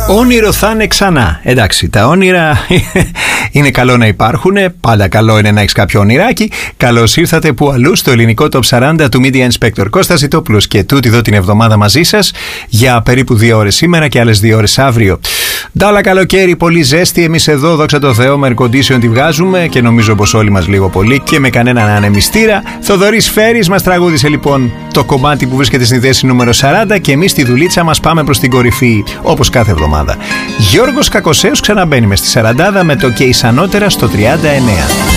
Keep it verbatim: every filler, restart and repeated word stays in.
Όνειρο θα είναι ξανά. Εντάξει, τα όνειρα είναι καλό να υπάρχουν. Πάντα καλό είναι να έχεις κάποιο όνειράκι. Καλώς ήρθατε που αλλού στο ελληνικό Top σαράντα του Media Inspector Κώστας Ιτόπουλος και τούτη εδώ την εβδομάδα μαζί σας για περίπου δύο ώρες σήμερα και άλλες δύο ώρες αύριο. Ντάλα καλοκαίρι, πολύ ζέστη. Εμείς εδώ, δόξα τω Θεώ, με air condition τη βγάζουμε και νομίζω πως όλοι μας λίγο πολύ και με κανέναν ανεμιστήρα. Θοδωρής Φέρης μας τραγούδισε λοιπόν το κομμάτι που βρίσκεται στη θέση νούμερο σαράντα και εμείς στη δουλίτσα μας πάμε προς την κορυφή όπως κάθε εβδομάδα. Γιώργος Κακοσέος ξαναμπαίνει μες στη σαραντάδα με το και εις ανώτερα στο τριάντα εννέα.